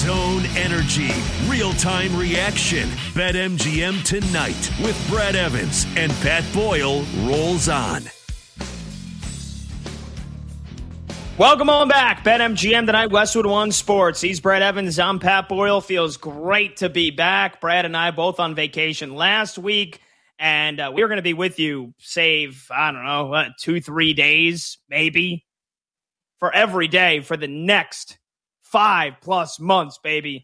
Zone Energy, real-time reaction. BetMGM tonight with Brad Evans and Pat Boyle rolls on. Welcome on back. BetMGM tonight, Westwood One Sports. He's Brad Evans. I'm Pat Boyle. Feels great to be back. Brad and I both on vacation last week, and we're going to be with you, save, 2-3 days, maybe, for every day for the next 5+ months, baby.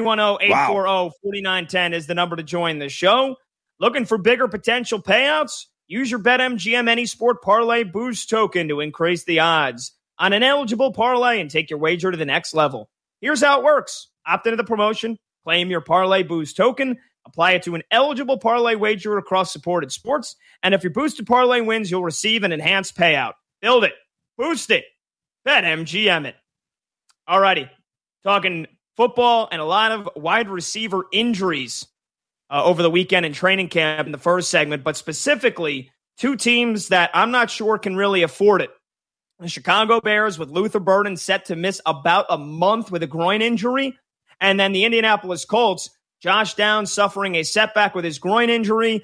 310-840-4910 is the number to join the show. Looking for bigger potential payouts? Use your BetMGM Any Sport Parlay Boost token to increase the odds on an eligible parlay and take your wager to the next level. Here's how it works. Opt into the promotion, claim your Parlay Boost token, apply it to an eligible parlay wager across supported sports, and if your boosted parlay wins, you'll receive an enhanced payout. Build it. Boost it. BetMGM it. Alrighty, talking football and a lot of wide receiver injuries over the weekend in training camp in the first segment, but specifically two teams that I'm not sure can really afford it. The Chicago Bears with Luther Burden set to miss about a month with a groin injury, and then the Indianapolis Colts, Josh Downs suffering a setback with his groin injury.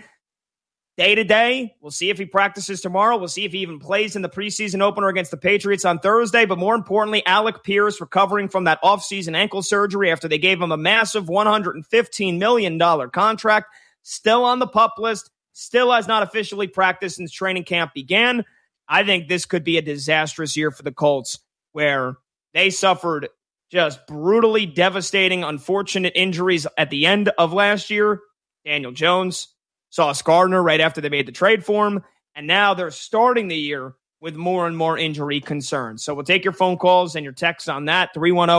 Day to day, we'll see if he practices tomorrow. We'll see if he even plays in the preseason opener against the Patriots on Thursday. But more importantly, Alec Pierce recovering from that offseason ankle surgery after they gave him a massive $115 million contract. Still on the PUP list. Still has not officially practiced since training camp began. I think this could be a disastrous year for the Colts, where they suffered just brutally devastating, unfortunate injuries at the end of last year. Daniel Jones, Sauce Gardner right after they made the trade for him, and now they're starting the year with more and more injury concerns. So we'll take your phone calls and your texts on that,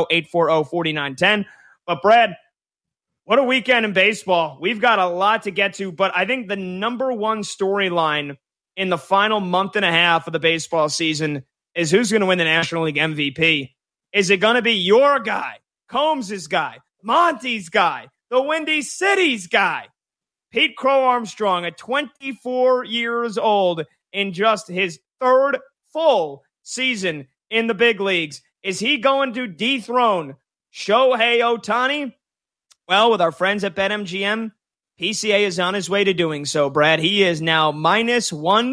310-840-4910. But Brad, what a weekend in baseball. We've got a lot to get to, but I think the number one storyline in the final month and a half of the baseball season is who's going to win the National League MVP. Is it going to be your guy, Combs' guy, Monty's guy, the Windy City's guy? Pete Crow Armstrong, at 24 years old, in just his third full season in the big leagues. Is he going to dethrone Shohei Ohtani? Well, with our friends at BetMGM, PCA is on his way to doing so, Brad. He is now minus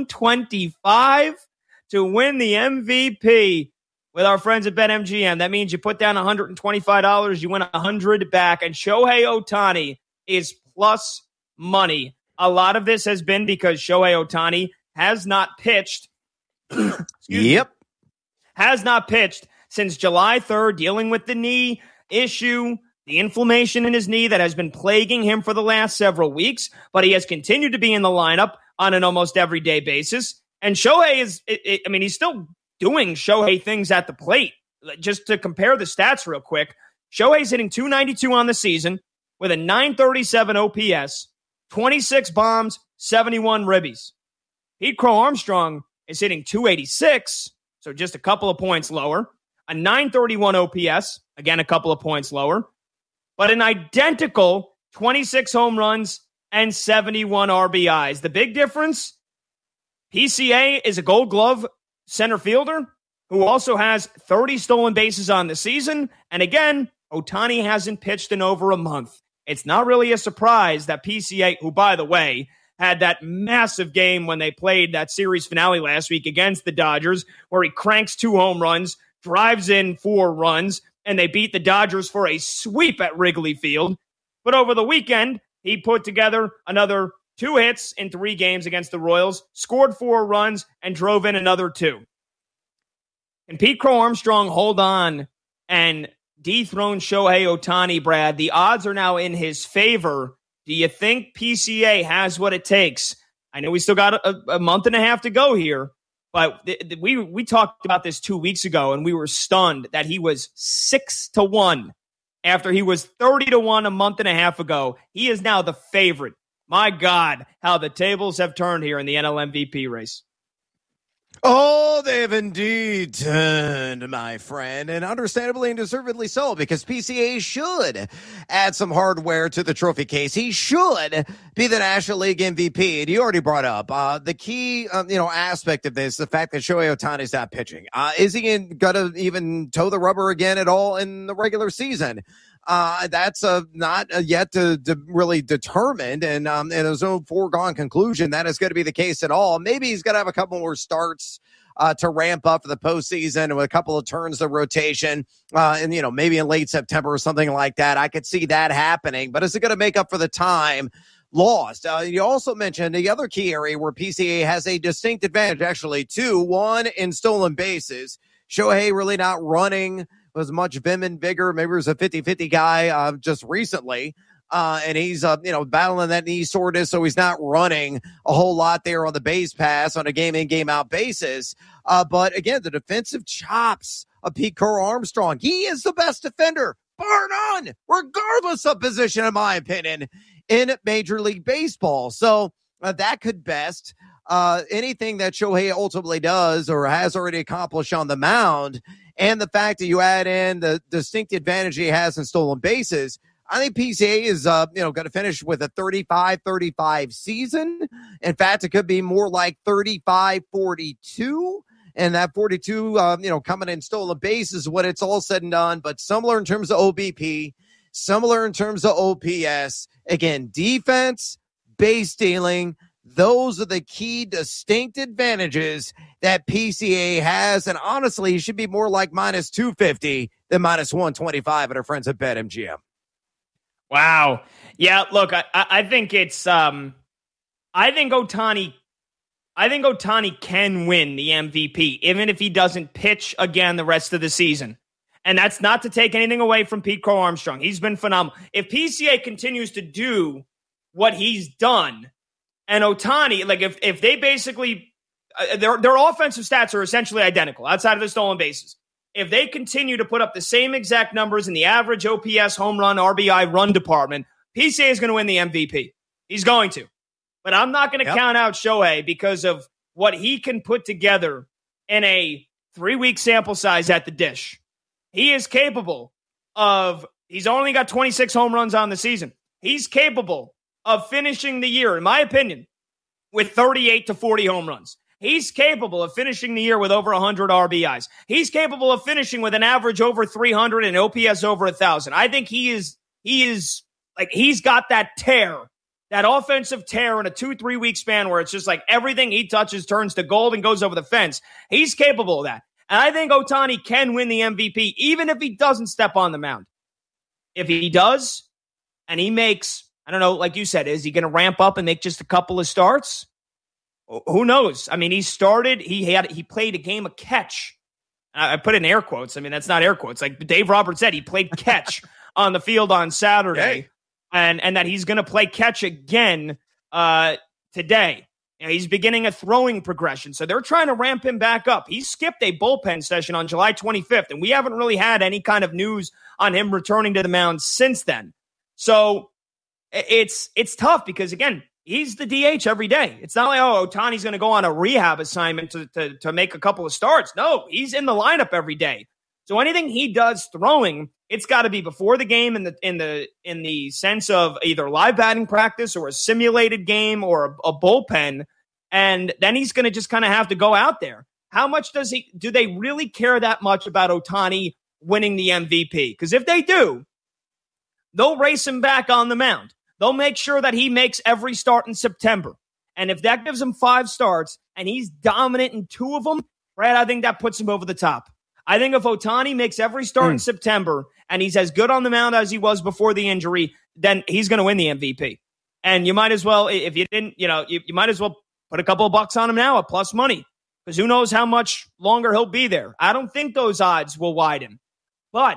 125 to win the MVP with our friends at BetMGM. That means you put down $125, you win $100 back, and Shohei Ohtani is plus money. A lot of this has been because Shohei Ohtani has not pitched. Has not pitched since July 3rd, dealing with the knee issue, the inflammation in his knee that has been plaguing him for the last several weeks, but he has continued to be in the lineup on an almost everyday basis. And Shohei he's still doing Shohei things at the plate. Just to compare the stats real quick, Shohei's hitting .292 on the season with a .937 OPS, 26 bombs, 71 ribbies. Pete Crow Armstrong is hitting .286, so just a couple of points lower. A .931 OPS, again a couple of points lower. But an identical 26 home runs and 71 RBIs. The big difference, PCA is a Gold Glove center fielder who also has 30 stolen bases on the season. And again, Ohtani hasn't pitched in over a month. It's not really a surprise that PCA, who, by the way, had that massive game when they played that series finale last week against the Dodgers, where he cranks 2 home runs, drives in 4 runs, and they beat the Dodgers for a sweep at Wrigley Field. But over the weekend, he put together another 2 hits in 3 games against the Royals, scored 4 runs, and drove in another 2. Can Pete Crow Armstrong hold on and dethrone Shohei Ohtani, Brad? The odds are now in his favor. Do you think PCA has what it takes? I know we still got a month and a half to go here, but we talked about this 2 weeks ago, and we were stunned that he was 6-1 after he was 30-1 a month and a half ago. He is now the favorite. My God, how the tables have turned here in the NL MVP race. Oh, they've indeed turned, my friend, and understandably and deservedly so, because PCA should add some hardware to the trophy case. He should be the National League MVP. And you already brought up the key, aspect of this, the fact that Shohei Ohtani's not pitching. Is he going to even toe the rubber again at all in the regular season? That's not yet to really determined, and there's no foregone conclusion that is going to be the case at all. Maybe he's going to have a couple more starts to ramp up for the postseason with a couple of turns of rotation, and maybe in late September or something like that. I could see that happening, but is it going to make up for the time lost? You also mentioned the other key area where PCA has a distinct advantage, actually, two. One, in stolen bases. Shohei really not running with as much vim and vigor. Maybe he was a 50-50 guy just recently. And he's, battling that knee soreness, so he's not running a whole lot there on the base pass on a game-in, game-out basis. But, again, the defensive chops of Pete Crow-Armstrong. He is the best defender, bar none, regardless of position, in my opinion, in Major League Baseball. So that could best anything that Shohei ultimately does or has already accomplished on the mound. And the fact that you add in the distinct advantage he has in stolen bases, I think PCA is, going to finish with a 35-35 season. In fact, it could be more like 35-42. And that 42, coming in stolen bases when it's all said and done. But similar in terms of OBP, similar in terms of OPS. Again, defense, base stealing, those are the key distinct advantages that PCA has. And honestly, he should be more like minus 250 than minus 125 at our friends at BetMGM. Wow. Yeah, look, I think it's I think Ohtani can win the MVP, even if he doesn't pitch again the rest of the season. And that's not to take anything away from Pete Crow-Armstrong. He's been phenomenal. If PCA continues to do what he's done, and Ohtani, like if they basically, their offensive stats are essentially identical outside of the stolen bases. If they continue to put up the same exact numbers in the average OPS, home run, RBI, run department, PCA is going to win the MVP. He's going to. But I'm not going to count out Shohei because of what he can put together in a 3-week sample size at the dish. He is capable of, he's only got 26 home runs on the season. He's capable of finishing the year, in my opinion, with 38 to 40 home runs. He's capable of finishing the year with over 100 RBIs. He's capable of finishing with an average over 300 and OPS over 1,000. I think he's got that tear, that offensive tear in a 2-3 week span where it's just like everything he touches turns to gold and goes over the fence. He's capable of that. And I think Ohtani can win the MVP, even if he doesn't step on the mound. If he does, and he makes, I don't know, like you said, is he going to ramp up and make just a couple of starts? Who knows? I mean, he played a game of catch. I put in air quotes. I mean, that's not air quotes. Like Dave Roberts said, he played catch on the field on Saturday, and that he's going to play catch again today. You know, he's beginning a throwing progression, so they're trying to ramp him back up. He skipped a bullpen session on July 25th, and we haven't really had any kind of news on him returning to the mound since then. So it's tough because, again, he's the DH every day. It's not like, Ohtani's going to go on a rehab assignment to make a couple of starts. No, he's in the lineup every day. So anything he does throwing, it's got to be before the game in the sense of either live batting practice or a simulated game or a bullpen. And then he's going to just kind of have to go out there. How much do they really care that much about Ohtani winning the MVP? Because if they do, they'll race him back on the mound. They'll make sure that he makes every start in September. And if that gives him 5 starts and he's dominant in 2 of them, Brad, I think that puts him over the top. I think if Ohtani makes every start in September and he's as good on the mound as he was before the injury, then he's going to win the MVP. And you might as well, if you didn't, you might as well put a couple of bucks on him now at plus money, because who knows how much longer he'll be there. I don't think those odds will widen. But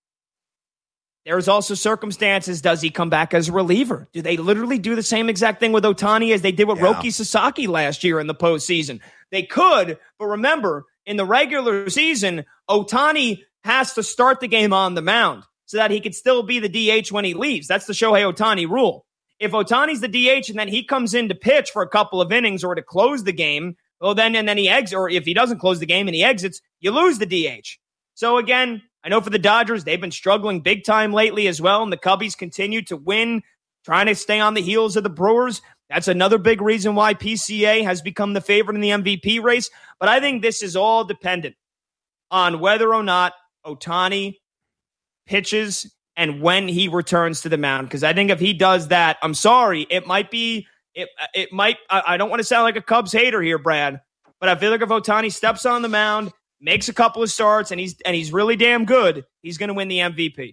there's also circumstances. Does he come back as a reliever? Do they literally do the same exact thing with Ohtani as they did with Roki Sasaki last year in the postseason? They could, but remember, in the regular season, Ohtani has to start the game on the mound so that he could still be the DH when he leaves. That's the Shohei Ohtani rule. If Ohtani's the DH and then he comes in to pitch for a couple of innings or to close the game, well, then he exits, or if he doesn't close the game and he exits, you lose the DH. So again, I know for the Dodgers, they've been struggling big time lately as well, and the Cubbies continue to win, trying to stay on the heels of the Brewers. That's another big reason why PCA has become the favorite in the MVP race. But I think this is all dependent on whether or not Ohtani pitches and when he returns to the mound. Because I think if he does that, I'm sorry, it might be, it might, I don't want to sound like a Cubs hater here, Brad, but I feel like if Ohtani steps on the mound, makes a couple of starts, and he's really damn good, he's going to win the MVP.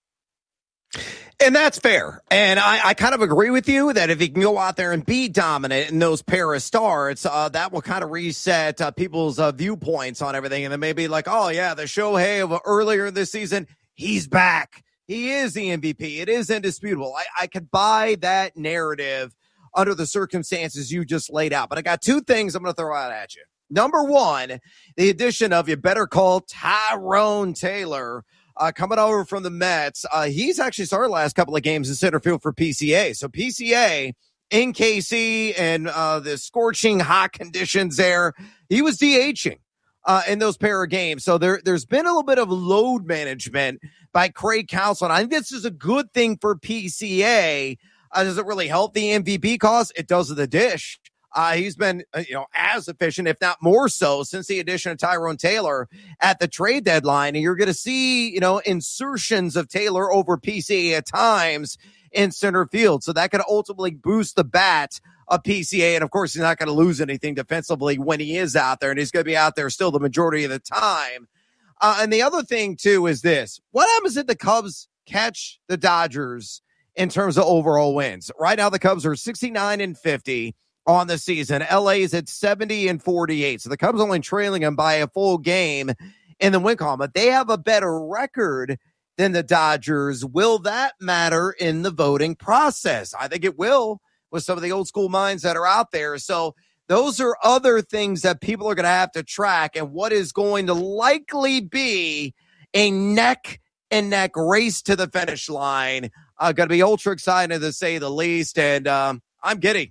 And that's fair. And I kind of agree with you that if he can go out there and be dominant in those pair of starts, that will kind of reset people's viewpoints on everything. And then maybe like, oh, yeah, the Shohei of earlier this season, he's back. He is the MVP. It is indisputable. I could buy that narrative under the circumstances you just laid out. But I got two things I'm going to throw out at you. Number one, the addition of you better call Tyrone Taylor. Coming over from the Mets, he's actually started the last couple of games in center field for PCA. So PCA in KC and the scorching hot conditions there, he was DHing in those pair of games. So there's been a little bit of load management by Craig Counsell. I think this is a good thing for PCA. Does it really help the MVP cause? It does with the dish. He's been, as efficient, if not more so, since the addition of Tyrone Taylor at the trade deadline. And you're going to see, insertions of Taylor over PCA at times in center field. So that could ultimately boost the bat of PCA. And of course, he's not going to lose anything defensively when he is out there, and he's going to be out there still the majority of the time. And the other thing, too, is this. What happens if the Cubs catch the Dodgers in terms of overall wins? Right now, the Cubs are 69-50. On the season. LA is at 70-48. So the Cubs only trailing them by a full game in the win column, but they have a better record than the Dodgers. Will that matter in the voting process? I think it will with some of the old school minds that are out there. So those are other things that people are going to have to track, and what is going to likely be a neck and neck race to the finish line. Going to be ultra excited to say the least. And, I'm kidding.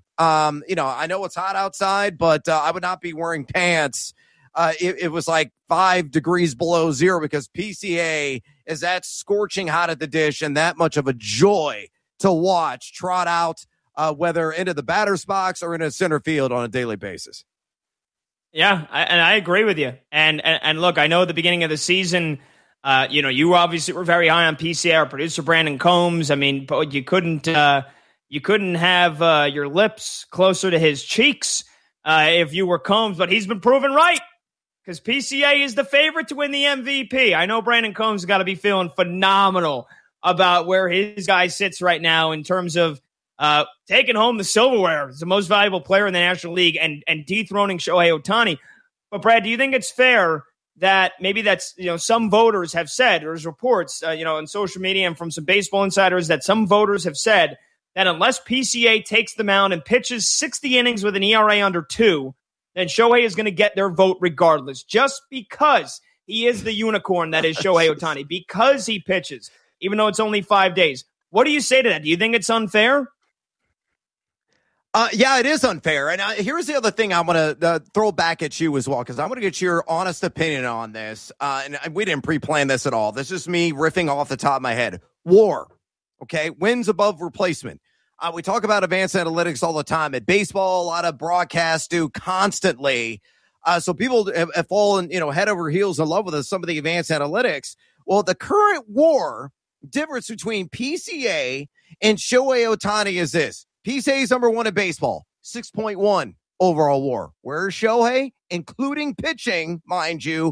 I know it's hot outside, but I would not be wearing pants. It was like 5 degrees below zero because PCA is that scorching hot at the dish and that much of a joy to watch trot out, whether into the batter's box or into center field on a daily basis. Yeah, I agree with you. And look, I know at the beginning of the season, you obviously were very high on PCA. Our producer Brandon Combs. I mean, but you couldn't have your lips closer to his cheeks if you were Combs, but he's been proven right because PCA is the favorite to win the MVP. I know Brandon Combs has got to be feeling phenomenal about where his guy sits right now in terms of taking home the silverware as the most valuable player in the National League and dethroning Shohei Ohtani. But Brad, do you think it's fair that maybe that's, some voters have said, or there's reports, on social media and from some baseball insiders that some voters have said that unless PCA takes the mound and pitches 60 innings with an ERA under 2, then Shohei is going to get their vote regardless, just because he is the unicorn that is Shohei Ohtani, because he pitches, even though it's only 5 days. What do you say to that? Do you think it's unfair? Yeah, it is unfair. And here's the other thing I want to throw back at you as well, because I want to get your honest opinion on this. And we didn't pre-plan this at all. This is me riffing off the top of my head. WAR. Okay, wins above replacement. We talk about advanced analytics all the time. At baseball, a lot of broadcasts do constantly. So people have fallen, head over heels in love with some of the advanced analytics. Well, the current WAR difference between PCA and Shohei Ohtani is this. PCA is number 1 in baseball, 6.1 overall WAR. Where's Shohei? Including pitching, mind you,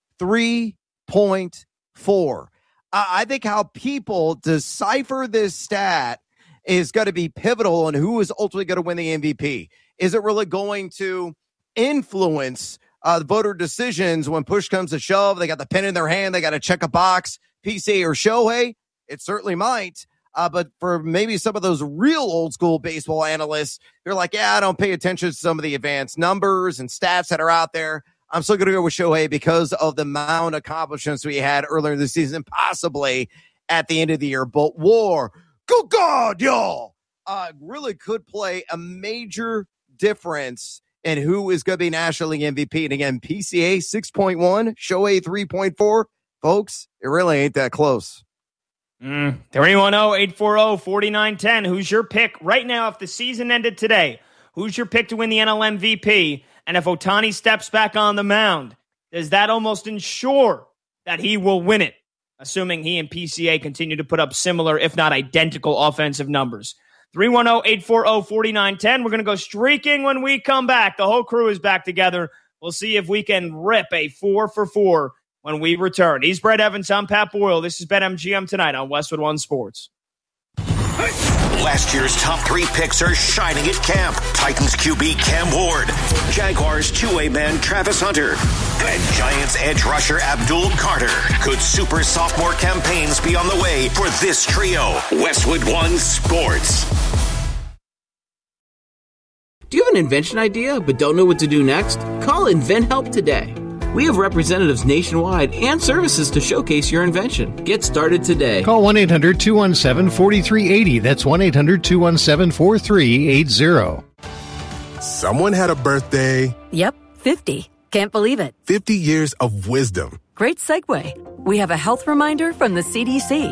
3.4. I think how people decipher this stat is going to be pivotal on who is ultimately going to win the MVP. Is it really going to influence the voter decisions when push comes to shove? They got the pen in their hand. They got to check a box, PCA or Shohei. It certainly might. But for maybe some of those real old school baseball analysts, they're like, yeah, I don't pay attention to some of the advanced numbers and stats that are out there. I'm still going to go with Shohei because of the mound accomplishments we had earlier in the season, possibly at the end of the year. But WAR, good God, y'all, really could play a major difference in who is going to be National League MVP. And again, PCA 6.1, Shohei 3.4. Folks, it really ain't that close. 310-840-4910. Who's your pick right now if the season ended today? Who's your pick to win the NL MVP? And if Ohtani steps back on the mound, does that almost ensure that he will win it? assuming he and PCA continue to put up similar, if not identical, offensive numbers. 310-840-4910. We're going to go streaking when we come back. The whole crew is back together. We'll see if we can rip a 4-for-4 when we return. He's Brett Evans. I'm Pat Boyle. This is BetMGM Tonight on Westwood One Sports. Last year's top 3 picks are shining at camp. Titans QB Cam Ward, Jaguars two-way man Travis Hunter, and Giants edge rusher Abdul Carter. Could super sophomore campaigns be on the way for this trio? Westwood One Sports. Do you have an invention idea but don't know what to do next? Call InventHelp today. We have representatives nationwide and services to showcase your invention. Get started today. Call 1-800-217-4380. That's 1-800-217-4380. Someone had a birthday. Yep, 50. Can't believe it. 50 years of wisdom. Great segue. We have a health reminder from the CDC.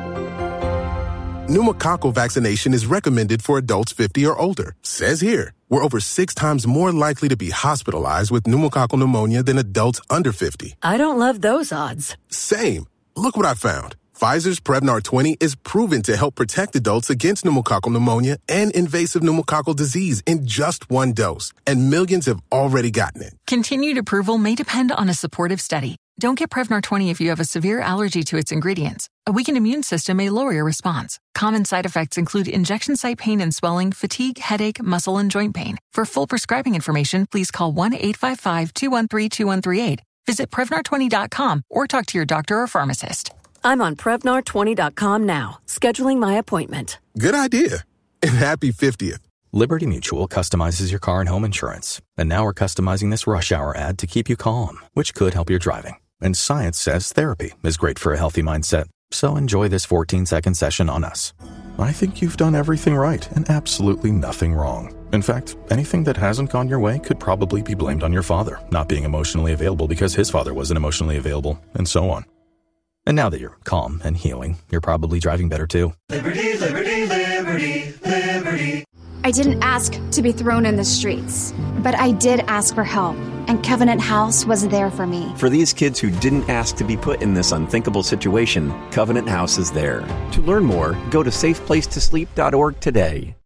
Pneumococcal vaccination is recommended for adults 50 or older. Says here, we're over 6 times more likely to be hospitalized with pneumococcal pneumonia than adults under 50. I don't love those odds. Same. Look what I found. Pfizer's Prevnar 20 is proven to help protect adults against pneumococcal pneumonia and invasive pneumococcal disease in just 1 dose. And millions have already gotten it. Continued approval may depend on a supportive study. Don't get Prevnar 20 if you have a severe allergy to its ingredients. A weakened immune system may lower your response. Common side effects include injection site pain and swelling, fatigue, headache, muscle, and joint pain. For full prescribing information, please call 1-855-213-2138. Visit Prevnar20.com or talk to your doctor or pharmacist. I'm on Prevnar20.com now, scheduling my appointment. Good idea. And happy 50th. Liberty Mutual customizes your car and home insurance. And now we're customizing this rush hour ad to keep you calm, which could help your driving. And science says therapy is great for a healthy mindset. So enjoy this 14-second session on us. I think you've done everything right and absolutely nothing wrong. In fact, anything that hasn't gone your way could probably be blamed on your father not being emotionally available because his father wasn't emotionally available, and so on. And now that you're calm and healing, you're probably driving better too. Liberty, liberty, liberty, liberty. I didn't ask to be thrown in the streets, but I did ask for help, and Covenant House was there for me. For these kids who didn't ask to be put in this unthinkable situation, Covenant House is there. To learn more, go to safeplacetosleep.org today.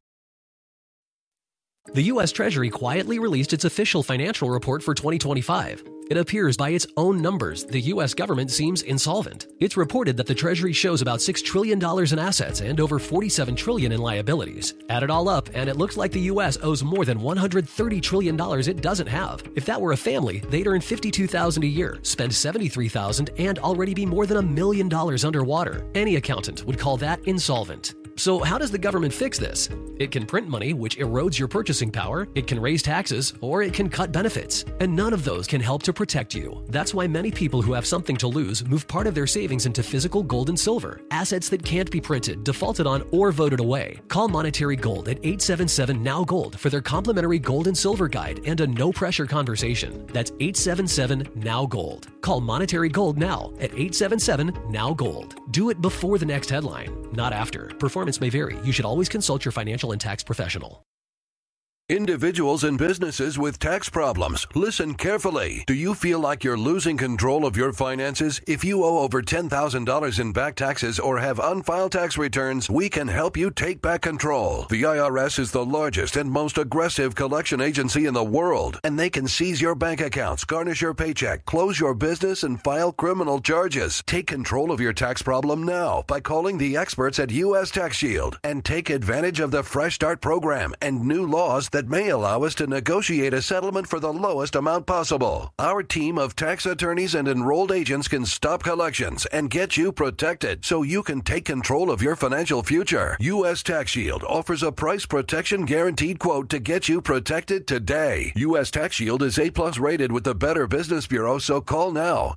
The U.S. Treasury quietly released its official financial report for 2025. It appears by its own numbers, the U.S. government seems insolvent. It's reported that the Treasury shows about $6 trillion in assets and over $47 trillion in liabilities. Add it all up, and it looks like the U.S. owes more than $130 trillion it doesn't have. If that were a family, they'd earn $52,000 a year, spend $73,000, and already be more than $1 million underwater. Any accountant would call that insolvent. So how does the government fix this? It can print money, which erodes your purchasing power, it can raise taxes, or it can cut benefits. And none of those can help to protect you. That's why many people who have something to lose move part of their savings into physical gold and silver, assets that can't be printed, defaulted on, or voted away. Call Monetary Gold at 877-NOW-GOLD for their complimentary gold and silver guide and a no-pressure conversation. That's 877-NOW-GOLD. Call Monetary Gold now at 877-NOW-GOLD. Do it before the next headline, not after. Performance may vary. You should always consult your financial and tax professional. Individuals and businesses with tax problems, listen carefully. Do you feel like you're losing control of your finances? If you owe over $10,000 in back taxes or have unfiled tax returns, we can help you take back control. The IRS is the largest and most aggressive collection agency in the world, and they can seize your bank accounts, garnish your paycheck, close your business, and file criminal charges. Take control of your tax problem now by calling the experts at U.S. Tax Shield and take advantage of the Fresh Start program and new laws that may allow us to negotiate a settlement for the lowest amount possible. Our team of tax attorneys and enrolled agents can stop collections and get you protected so you can take control of your financial future. U.S. Tax Shield offers a price protection guaranteed quote to get you protected today. U.S. Tax Shield is A+ rated with the Better Business Bureau, so call now.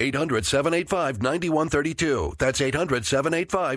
800-785-9132. That's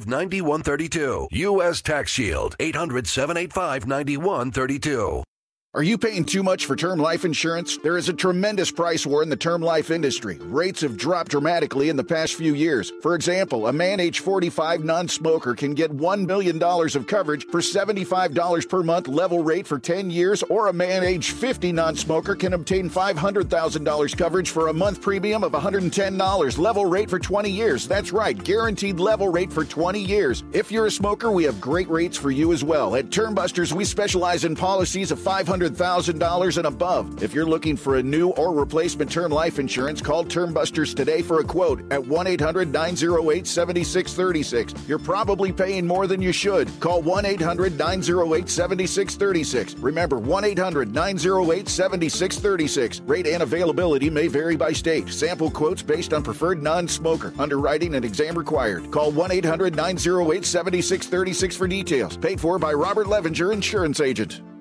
800-785-9132. U.S. Tax Shield. 800-785-9132. Are you paying too much for term life insurance? There is a tremendous price war in the term life industry. Rates have dropped dramatically in the past few years. For example, a man age 45 non-smoker can get $1 million of coverage for $75 per month level rate for 10 years, or a man age 50 non-smoker can obtain $500,000 coverage for a month premium of $110 level rate for 20 years. That's right, guaranteed level rate for 20 years. If you're a smoker, we have great rates for you as well. At TermBusters, we specialize in policies of $500,000 and above. If you're looking for a new or replacement term life insurance, call TermBusters today for a quote at 1-800-908-7636. You're probably paying more than you should. Call 1-800-908-7636. Remember, 1-800-908-7636. Rate and availability may vary by state. Sample quotes based on preferred non-smoker. Underwriting and exam required. Call 1-800-908-7636 for details. Paid for by Robert Levinger, Insurance Agent.